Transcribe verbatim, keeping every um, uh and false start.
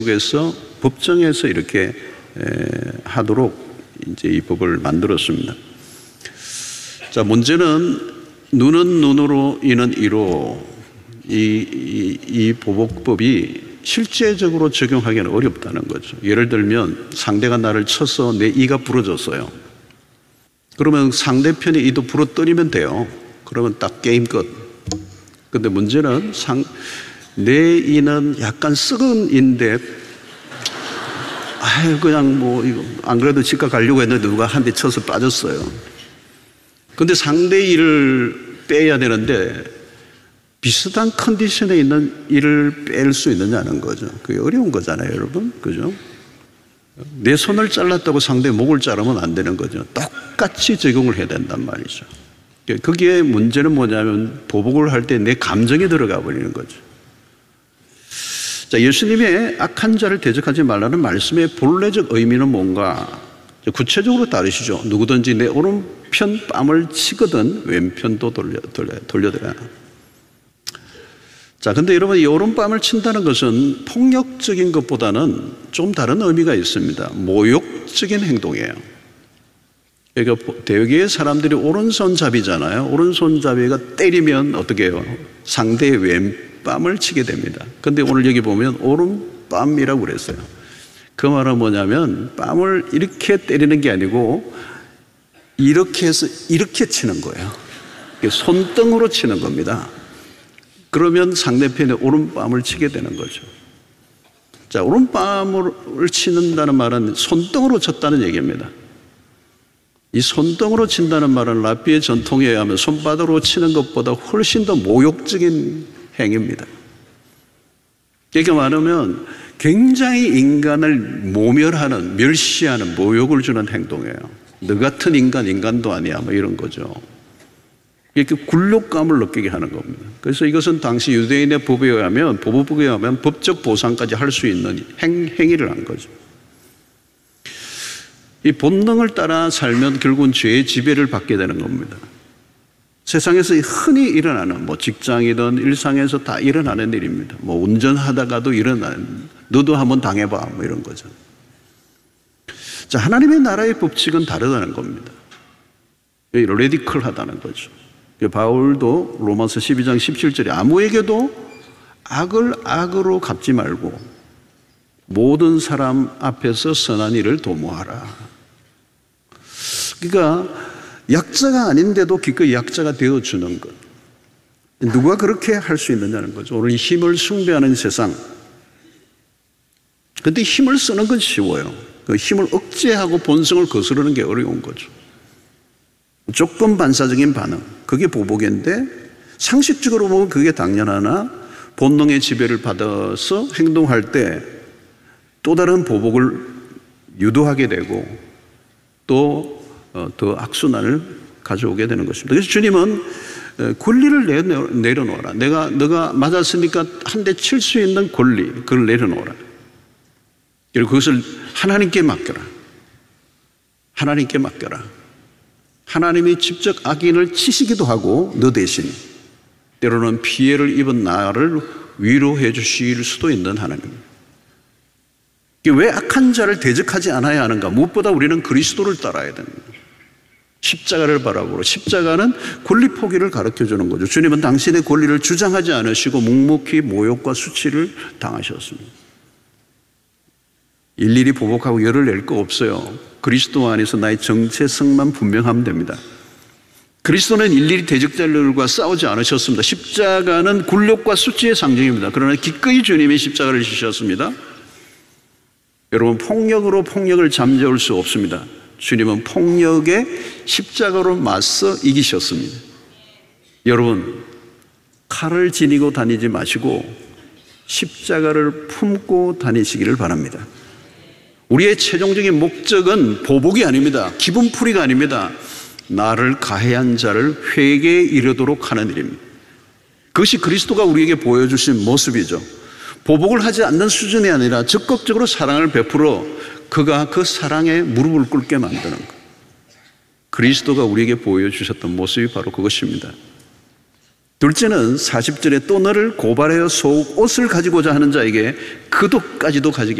미국에서 법정에서 이렇게 하도록 이제 이 법을 만들었습니다. 자, 문제는 눈은 눈으로 이는 이로 이, 이, 이 보복법이 실제적으로 적용하기는 어렵다는 거죠. 예를 들면 상대가 나를 쳐서 내 이가 부러졌어요. 그러면 상대편의 이도 부러뜨리면 돼요. 그러면 딱 게임 끝. 근데 문제는 상, 내 이는 약간 썩은 인데 아유 그냥 뭐 이거 안 그래도 치과 가려고 했는데 누가 한 대 쳐서 빠졌어요. 근데 상대 이를 빼야 되는데 비슷한 컨디션에 있는 이를 뺄 수 있느냐는 거죠. 그게 어려운 거잖아요, 여러분. 그죠? 내 손을 잘랐다고 상대 목을 자르면 안 되는 거죠. 똑같이 적용을 해야 된단 말이죠. 거기에 문제는 뭐냐면 보복을 할 때 내 감정이 들어가 버리는 거죠. 자, 예수님의 악한 자를 대적하지 말라는 말씀의 본래적 의미는 뭔가? 구체적으로 따르시죠. 누구든지 내 오른편 뺨을 치거든 왼편도 돌려, 돌려, 돌려드라. 자, 근데 여러분, 이 오른뺨을 친다는 것은 폭력적인 것보다는 좀 다른 의미가 있습니다. 모욕적인 행동이에요. 그러니까 대개의 사람들이 오른손잡이잖아요. 오른손잡이가 때리면 어떻게 해요? 상대의 왼뺨을 치게 됩니다. 근데 오늘 여기 보면 오른뺨이라고 그랬어요. 그 말은 뭐냐면 뺨을 이렇게 때리는 게 아니고 이렇게 해서 이렇게 치는 거예요. 손등으로 치는 겁니다. 그러면 상대편의 오른뺨을 치게 되는 거죠. 자, 오른뺨을 치는다는 말은 손등으로 쳤다는 얘기입니다. 이 손등으로 친다는 말은 라비의 전통에 의하면 손바닥으로 치는 것보다 훨씬 더 모욕적인 행위입니다. 그러니까 말하면 굉장히 인간을 모멸하는, 멸시하는, 모욕을 주는 행동이에요. 너 같은 인간, 인간도 아니야, 뭐 이런 거죠. 이렇게 굴욕감을 느끼게 하는 겁니다. 그래서 이것은 당시 유대인의 법에 의하면, 보복법에 의하면 법적 보상까지 할 수 있는 행, 행위를 한 거죠. 이 본능을 따라 살면 결국은 죄의 지배를 받게 되는 겁니다. 세상에서 흔히 일어나는 뭐 직장이든 일상에서 다 일어나는 일입니다. 뭐 운전하다가도 일어나는, 너도 한번 당해봐, 뭐 이런 거죠. 자, 하나님의 나라의 법칙은 다르다는 겁니다. 레디컬하다는 거죠. 바울도 로마서 십이 장 십칠 절에 아무에게도 악을 악으로 갚지 말고 모든 사람 앞에서 선한 일을 도모하라. 그러니까 약자가 아닌데도 기꺼이 약자가 되어주는 것. 누가 그렇게 할 수 있느냐는 거죠. 오늘 힘을 숭배하는 세상. 그런데 힘을 쓰는 건 쉬워요. 그 힘을 억제하고 본성을 거스르는 게 어려운 거죠. 조건 반사적인 반응. 그게 보복인데 상식적으로 보면 그게 당연하나 본능의 지배를 받아서 행동할 때 또 다른 보복을 유도하게 되고 또 더 악순환을 가져오게 되는 것입니다. 그래서 주님은 권리를 내려놓아라. 내가 너가 맞았으니까 한 대 칠 수 있는 권리, 그걸 내려놓아라. 그리고 그것을 하나님께 맡겨라. 하나님께 맡겨라. 하나님이 직접 악인을 치시기도 하고 너 대신 때로는 피해를 입은 나를 위로해 주실 수도 있는 하나님입니다. 왜 악한 자를 대적하지 않아야 하는가? 무엇보다 우리는 그리스도를 따라야 됩니다. 십자가를 바라보고, 십자가는 권리 포기를 가르쳐주는 거죠. 주님은 당신의 권리를 주장하지 않으시고 묵묵히 모욕과 수치를 당하셨습니다. 일일이 보복하고 열을 낼 거 없어요. 그리스도 안에서 나의 정체성만 분명하면 됩니다. 그리스도는 일일이 대적자들과 싸우지 않으셨습니다. 십자가는 굴욕과 수치의 상징입니다. 그러나 기꺼이 주님이 십자가를 지셨습니다. 여러분, 폭력으로 폭력을 잠재울 수 없습니다. 주님은 폭력에 십자가로 맞서 이기셨습니다. 여러분, 칼을 지니고 다니지 마시고 십자가를 품고 다니시기를 바랍니다. 우리의 최종적인 목적은 보복이 아닙니다. 기분풀이가 아닙니다. 나를 가해한 자를 회개에 이르도록 하는 일입니다. 그것이 그리스도가 우리에게 보여주신 모습이죠. 보복을 하지 않는 수준이 아니라 적극적으로 사랑을 베풀어 그가 그 사랑에 무릎을 꿇게 만드는 것. 그리스도가 우리에게 보여주셨던 모습이 바로 그것입니다. 둘째는 사십 절에 또 너를 고발하여 속 옷을 가지고자 하는 자에게 그 독까지도 가지게